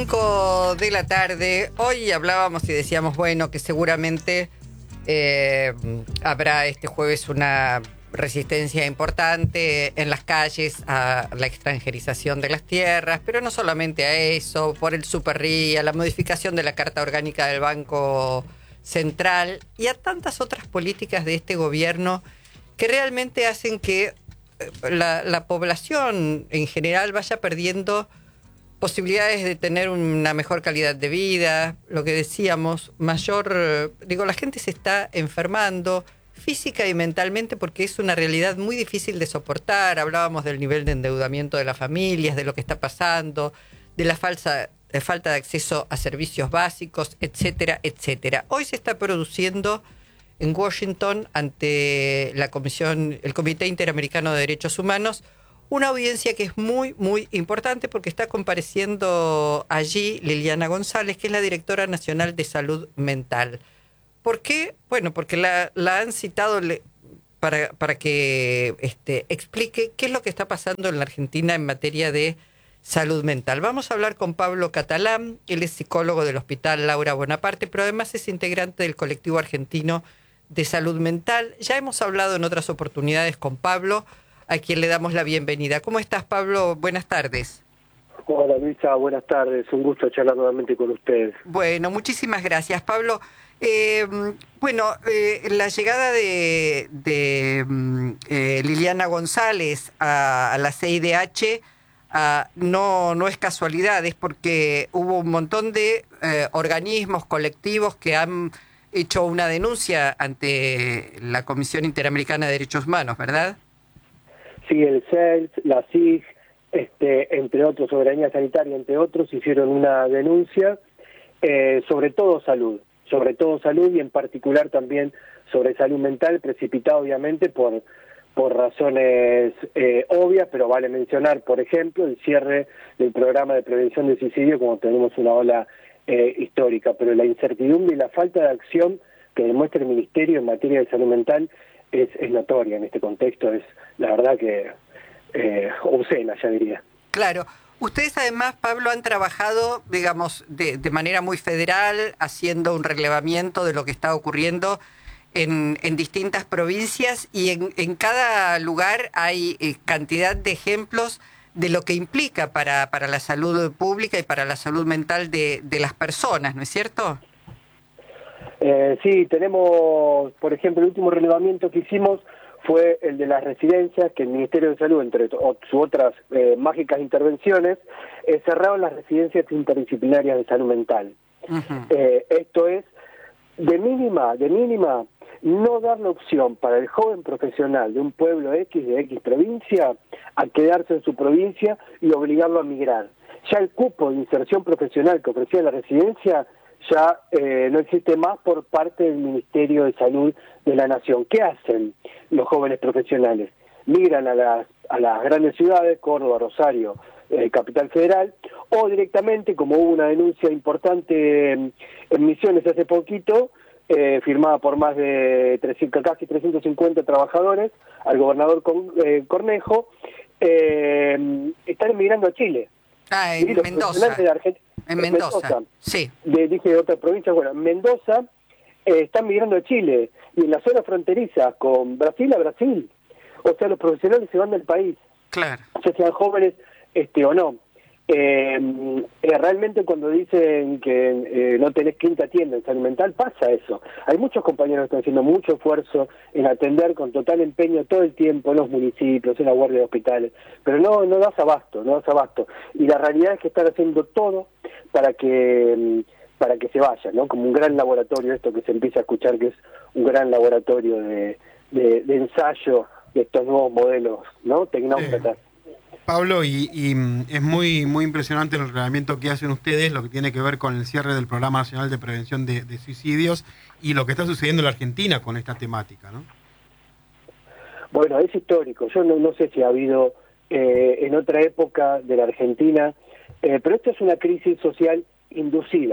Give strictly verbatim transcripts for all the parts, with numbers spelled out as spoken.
cinco de la tarde. Hoy hablábamos y decíamos, bueno, que seguramente eh, habrá este jueves una resistencia importante en las calles a la extranjerización de las tierras, pero no solamente a eso, por el Super R I, a la modificación de la Carta Orgánica del Banco Central y a tantas otras políticas de este gobierno que realmente hacen que la, la población en general vaya perdiendo posibilidades de tener una mejor calidad de vida, lo que decíamos, mayor, digo, la gente se está enfermando física y mentalmente porque es una realidad muy difícil de soportar. Hablábamos del nivel de endeudamiento de las familias, de lo que está pasando, de la falsa, de falta de acceso a servicios básicos, etcétera, etcétera. Hoy se está produciendo en Washington, ante la Comisión, el Comité Interamericano de Derechos Humanos, una audiencia que es muy, muy importante porque está compareciendo allí Liliana González, que es la directora nacional de salud mental. ¿Por qué? Bueno, porque la, la han citado le, para, para que este, explique qué es lo que está pasando en la Argentina en materia de salud mental. Vamos a hablar con Pablo Catalán, él es psicólogo del Hospital Laura Bonaparte, pero además es integrante del colectivo argentino de salud mental. Ya hemos hablado en otras oportunidades con Pablo, a quien le damos la bienvenida. ¿Cómo estás, Pablo? Buenas tardes. Hola, Luisa, buenas tardes. Un gusto charlar nuevamente con ustedes. Bueno, muchísimas gracias, Pablo. Eh, bueno, eh, la llegada de, de eh, Liliana González a, a la C I D H uh, no, no es casualidad, es porque hubo un montón de eh, organismos, colectivos que han hecho una denuncia ante la Comisión Interamericana de Derechos Humanos, ¿verdad? Sí, el C E L S, la S I G, este, entre otros, Soberanía Sanitaria, entre otros, hicieron una denuncia eh, sobre todo salud, sobre todo salud y en particular también sobre salud mental, precipitada obviamente por, por razones eh, obvias, pero vale mencionar, por ejemplo, el cierre del programa de prevención de suicidio, como tenemos una ola eh, histórica, pero la incertidumbre y la falta de acción que demuestra el Ministerio en materia de salud mental es, es notoria en este contexto, es la verdad que eh, obscena, ya diría. Claro. Ustedes además, Pablo, han trabajado, digamos, de, de manera muy federal, haciendo un relevamiento de lo que está ocurriendo en, en distintas provincias y en, en cada lugar hay eh, cantidad de ejemplos de lo que implica para, para la salud pública y para la salud mental de, de las personas, ¿no es cierto? Eh, sí, tenemos, por ejemplo, el último relevamiento que hicimos fue el de las residencias, que el Ministerio de Salud, entre sus otras eh, mágicas intervenciones, eh, cerraron las residencias interdisciplinarias de salud mental. Uh-huh. eh, esto es, de mínima, de mínima, no dar la opción para el joven profesional de un pueblo X, de X provincia, a quedarse en su provincia y obligarlo a migrar. Ya el cupo de inserción profesional que ofrecía la residencia ya eh, no existe más por parte del Ministerio de Salud de la Nación. ¿Qué hacen los jóvenes profesionales? Migran a las, a las grandes ciudades, Córdoba, Rosario, eh, Capital Federal, o directamente, como hubo una denuncia importante en, en Misiones hace poquito, eh, firmada por más de trescientos, casi trescientos cincuenta trabajadores, al gobernador Con, eh, Cornejo, eh, están emigrando a Chile. Ah, en Mendoza. De Argentina, en Mendoza, Mendoza, sí. De, dije de otras provincias, bueno, Mendoza eh, están migrando a Chile y en la zona fronteriza con Brasil a Brasil. O sea, los profesionales se van del país. Claro. Ya sean jóvenes este o no. Eh, eh, realmente cuando dicen que eh, no tenés quien te atienda en salud mental, pasa eso. Hay muchos compañeros que están haciendo mucho esfuerzo en atender con total empeño todo el tiempo en los municipios, en la guardia de hospitales, pero no, no das abasto, no das abasto. Y la realidad es que están haciendo todo para que para que se vaya, ¿no? Como un gran laboratorio, esto que se empieza a escuchar que es un gran laboratorio de, de, de ensayo de estos nuevos modelos, ¿no? Tecnócratas. Sí. Pablo, y, y es muy muy impresionante el reglamento que hacen ustedes, lo que tiene que ver con el cierre del Programa Nacional de Prevención de, de Suicidios y lo que está sucediendo en la Argentina con esta temática, ¿no? Bueno, es histórico. Yo no, no sé si ha habido eh, en otra época de la Argentina, eh, pero esto es una crisis social inducida.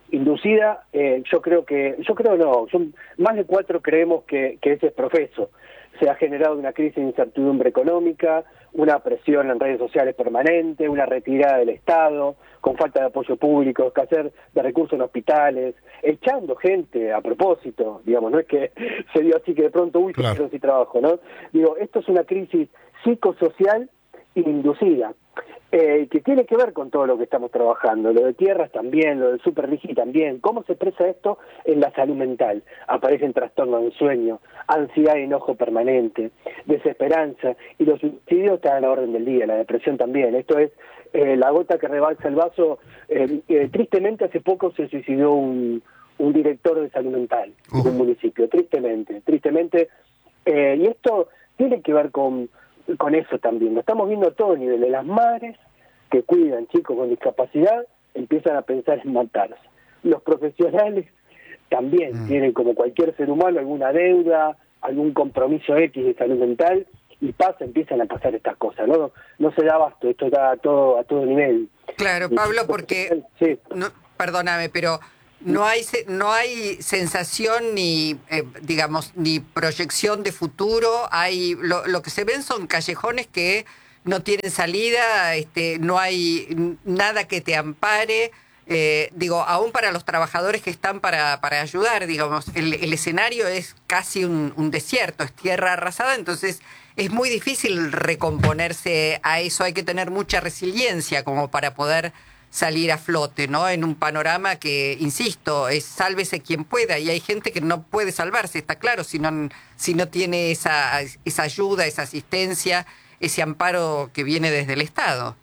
Inducida, eh, yo creo que, yo creo no, son más de cuatro creemos que, que ese es profeso. Se ha generado una crisis de incertidumbre económica, una presión en redes sociales permanente, una retirada del Estado, con falta de apoyo público, escasez de recursos en hospitales, echando gente a propósito, digamos, no es que se dio así que de pronto, uy, claro. se quedaron sin trabajo, ¿no? Digo, esto es una crisis psicosocial inducida, eh, que tiene que ver con todo lo que estamos trabajando, lo de tierras también, lo del Super-Rigi también. ¿Cómo se expresa esto en la salud mental? Aparecen trastornos del sueño, ansiedad y enojo permanente, desesperanza, y los suicidios están a la orden del día, la depresión también. Esto es eh, la gota que rebalsa el vaso. Eh, eh, tristemente hace poco se suicidó un, un director de salud mental uh. de un municipio, tristemente, tristemente, eh, y esto tiene que ver con con eso también, lo estamos viendo a todo nivel. De las madres que cuidan chicos con discapacidad empiezan a pensar en matarse. Los profesionales también mm. tienen, como cualquier ser humano, alguna deuda, algún compromiso X de salud mental, y pasa, empiezan a pasar estas cosas, ¿no? No se da abasto, esto está a todo, a todo nivel. Claro, Pablo, porque, sí. no, perdóname, pero no hay no hay sensación ni eh, digamos ni proyección de futuro. Hay lo, lo que se ven son callejones que no tienen salida, este no hay nada que te ampare, eh, digo, aún para los trabajadores que están para para ayudar, digamos, el, el escenario es casi un, un desierto, es tierra arrasada, entonces es muy difícil recomponerse a eso. Hay que tener mucha resiliencia como para poder salir a flote, ¿no? En un panorama que, insisto, es sálvese quien pueda, y hay gente que no puede salvarse, está claro, si no, si no tiene esa, esa ayuda, esa asistencia, ese amparo que viene desde el Estado.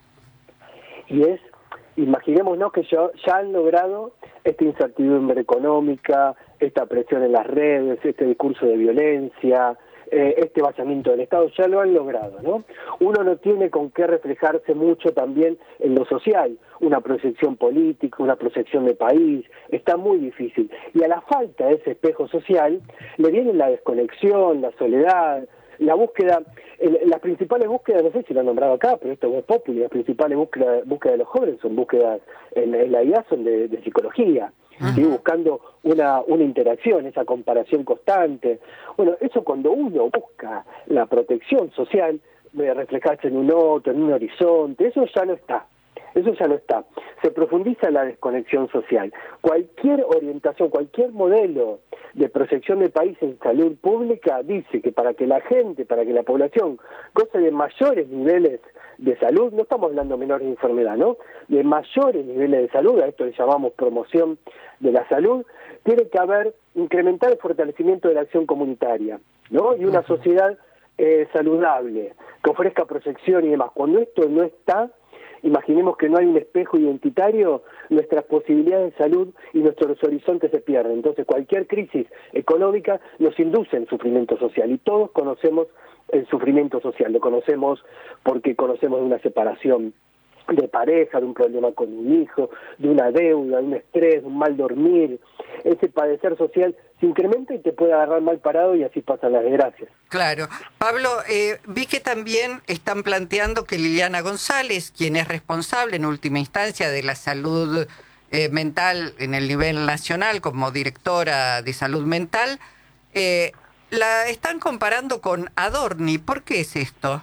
Y es, imaginémonos que ya, ya han logrado esta incertidumbre económica, esta presión en las redes, este discurso de violencia, eh, este vaciamiento del Estado, ya lo han logrado, ¿no? Uno no tiene con qué reflejarse mucho también en lo social, una proyección política, una proyección de país, está muy difícil. Y a la falta de ese espejo social, le viene la desconexión, la soledad, la búsqueda, el, las principales búsquedas, no sé si lo han nombrado acá, pero esto es popular, las principales búsquedas, búsquedas de los jóvenes son búsquedas, en, en la I A son de, de psicología, uh-huh. ¿sí? Buscando una, una interacción, esa comparación constante. Bueno, eso cuando uno busca la protección social, reflejarse en un otro, en un horizonte, eso ya no está. Eso ya no está. Se profundiza la desconexión social. Cualquier orientación, cualquier modelo de proyección de país en salud pública dice que para que la gente, para que la población goce de mayores niveles de salud, no estamos hablando de menores de enfermedad, ¿no? De mayores niveles de salud, a esto le llamamos promoción de la salud, tiene que haber, incrementar el fortalecimiento de la acción comunitaria, ¿no? Y una sociedad eh, saludable, que ofrezca proyección y demás. Cuando esto no está, imaginemos que no hay un espejo identitario, nuestras posibilidades de salud y nuestros horizontes se pierden. Entonces, cualquier crisis económica nos induce en sufrimiento social, y todos conocemos el sufrimiento social. Lo conocemos porque conocemos de una separación de pareja, de un problema con un hijo, de una deuda, de un estrés, de un mal dormir. Ese padecer social se incrementa y te puede agarrar mal parado, y así pasan las desgracias. Claro. Pablo, eh, vi que también están planteando que Liliana González, quien es responsable en última instancia de la salud eh, mental en el nivel nacional como directora de salud mental, eh, la están comparando con Adorni. ¿Por qué es esto?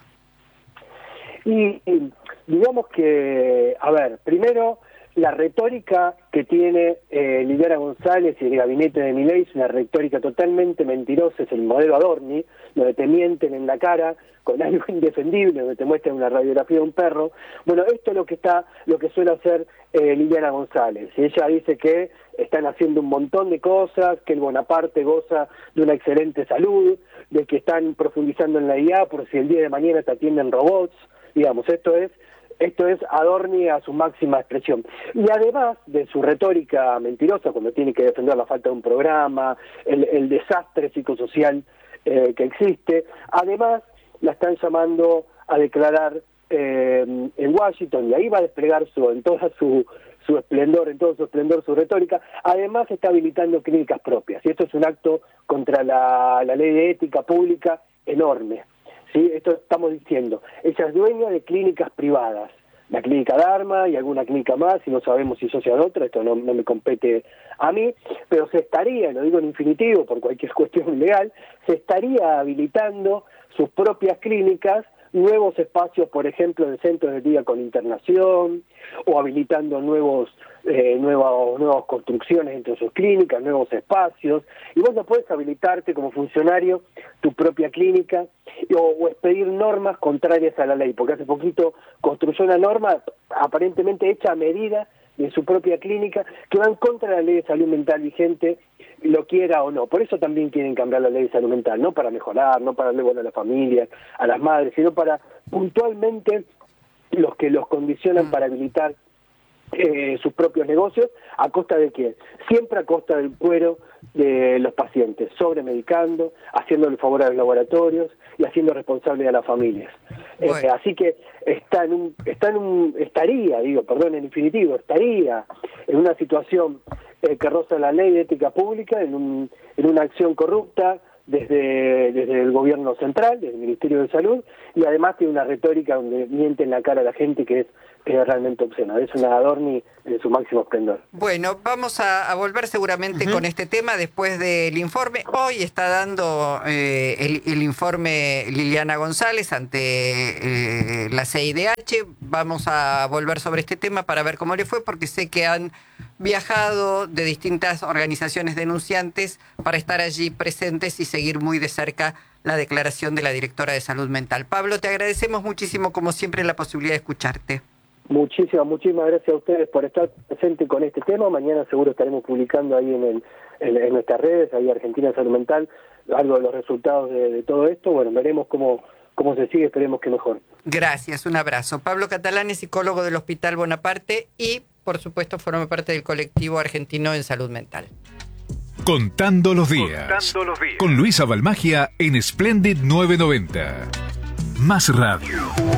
Y, y digamos que, a ver, primero, la retórica que tiene eh, Liliana González y el gabinete de Milei es una retórica totalmente mentirosa, es el modelo Adorni, donde te mienten en la cara con algo indefendible, donde te muestran una radiografía de un perro. Bueno, esto es lo que está, lo que suele hacer eh, Liliana González. Y ella dice que están haciendo un montón de cosas, que el Bonaparte goza de una excelente salud, de que están profundizando en la I A por si el día de mañana te atienden robots. Digamos, esto es Esto es Adorni a su máxima expresión. Y además de su retórica mentirosa, cuando tiene que defender la falta de un programa, el, el desastre psicosocial eh, que existe, además la están llamando a declarar eh, en Washington, y ahí va a desplegar su, en toda su, su esplendor, en todo su esplendor su retórica. Además está habilitando clínicas propias, y esto es un acto contra la, la ley de ética pública enorme. ¿Sí? Esto estamos diciendo, ella es dueña de clínicas privadas, la clínica Dharma y alguna clínica más, y no sabemos si asocian otra, esto no, no me compete a mí, pero se estaría, lo digo en infinitivo por cualquier cuestión legal, se estaría habilitando sus propias clínicas, nuevos espacios, por ejemplo, de centros de día con internación, o habilitando nuevos eh, nuevas, nuevas construcciones entre sus clínicas, nuevos espacios, y vos no podés habilitarte como funcionario tu propia clínica o, o expedir normas contrarias a la ley, porque hace poquito construyó una norma aparentemente hecha a medida de su propia clínica que va en contra de la ley de salud mental vigente, lo quiera o no. Por eso también quieren cambiar la ley de salud mental, no para mejorar, no para darle bueno a las familias, a las madres, sino para puntualmente los que los condicionan para habilitar eh, sus propios negocios, ¿a costa de quién? Siempre a costa del cuero de los pacientes, sobremedicando, haciéndole favor a los laboratorios y haciendo responsable a las familias. Bueno. Eh, así que está en un, está en un, estaría, digo, perdón, en infinitivo, estaría en una situación eh, que roza la ley de ética pública, en, un, en una acción corrupta desde, desde el gobierno central, desde el Ministerio de Salud, y además tiene una retórica donde miente en la cara a la gente que es, que es realmente obscena. Es una Adorni en su máximo esplendor. Bueno, vamos a, a volver seguramente uh-huh. con este tema después del informe. Hoy está dando eh, el, el informe Liliana González ante eh, la C I D H. Vamos a volver sobre este tema para ver cómo le fue, porque sé que han viajado de distintas organizaciones denunciantes para estar allí presentes y seguir muy de cerca la declaración de la directora de Salud Mental. Pablo, te agradecemos muchísimo, como siempre, la posibilidad de escucharte. Muchísimas, muchísimas gracias a ustedes por estar presentes con este tema. Mañana seguro estaremos publicando ahí en, el, en, en nuestras redes, ahí Argentina Salud Mental, algo de los resultados de, de todo esto. Bueno, veremos cómo, cómo se sigue, esperemos que mejor. Gracias, un abrazo. Pablo Catalán es psicólogo del Hospital Bonaparte y, por supuesto, forma parte del colectivo argentino en salud mental. Contando los días. Contando los días. Con Luisa Balmagia en Splendid novecientos noventa. Más radio.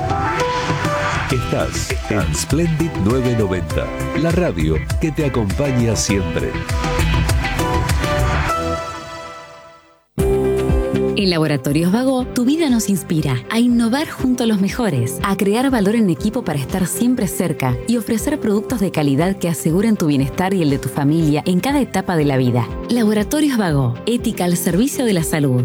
Estás en Splendid novecientos noventa, la radio que te acompaña siempre. En Laboratorios Vago, tu vida nos inspira a innovar junto a los mejores, a crear valor en equipo para estar siempre cerca y ofrecer productos de calidad que aseguren tu bienestar y el de tu familia en cada etapa de la vida. Laboratorios Vago, ética al servicio de la salud.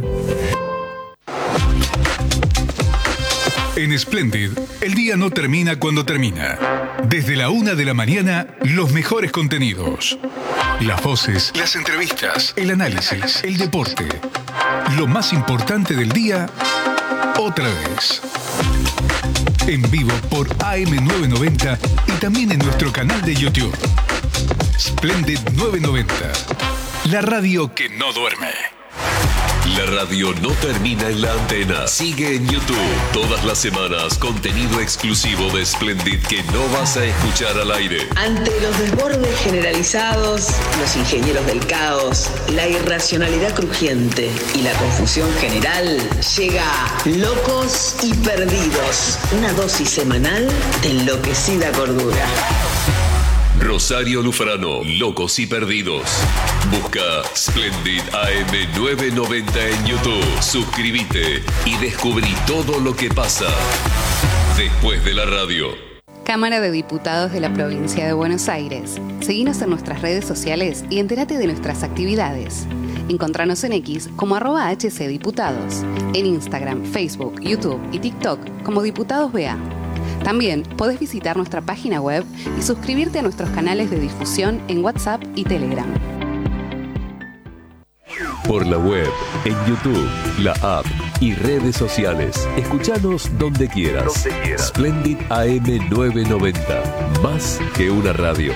En Splendid, el día no termina cuando termina. Desde la una de la mañana, los mejores contenidos. Las voces, las entrevistas, el análisis, el deporte. Lo más importante del día, otra vez. En vivo por A M novecientos noventa y también en nuestro canal de YouTube. Splendid novecientos noventa, la radio que no duerme. La radio no termina en la antena. Sigue en YouTube. Todas las semanas, contenido exclusivo de Splendid que no vas a escuchar al aire. Ante los desbordes generalizados, los ingenieros del caos, la irracionalidad crujiente y la confusión general, llega Locos y Perdidos. Una dosis semanal de enloquecida cordura. Rosario Lufrano, Locos y Perdidos. Busca Splendid A M novecientos noventa en YouTube. Suscríbete y descubrí todo lo que pasa después de la radio. Cámara de Diputados de la Provincia de Buenos Aires. Seguinos en nuestras redes sociales y entérate de nuestras actividades. Encontranos en X como arroba hcdiputados. En Instagram, Facebook, YouTube y TikTok como Diputados B A. También podés visitar nuestra página web y suscribirte a nuestros canales de difusión en WhatsApp y Telegram. Por la web, en YouTube, la app y redes sociales. Escuchanos donde quieras. Donde quieras. Splendid A M novecientos noventa. Más que una radio.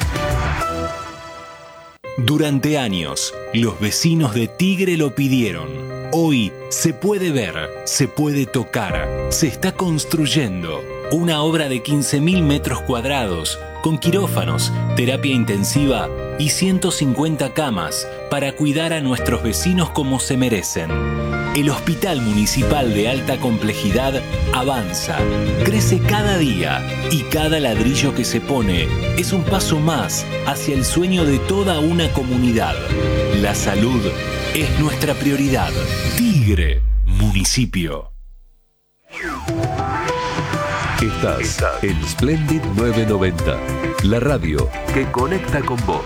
Durante años, los vecinos de Tigre lo pidieron. Hoy se puede ver, se puede tocar, se está construyendo. Una obra de quince mil metros cuadrados, con quirófanos, terapia intensiva y ciento cincuenta camas para cuidar a nuestros vecinos como se merecen. El Hospital Municipal de Alta Complejidad avanza, crece cada día y cada ladrillo que se pone es un paso más hacia el sueño de toda una comunidad. La salud es nuestra prioridad. Tigre, municipio. Estás, Estás en Splendid novecientos noventa, la radio que conecta con vos.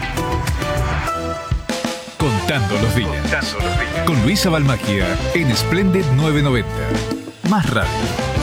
Contando los días. Contando los días. Con Luisa Balmagia en Splendid novecientos noventa. Más radio.